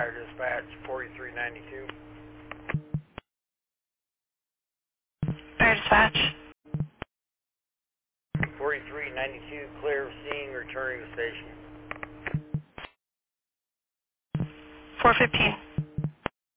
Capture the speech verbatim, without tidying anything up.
Fire dispatch forty-three ninety-two. Fire dispatch. forty-three ninety-two, clear of scene, returning to station. four fifteen.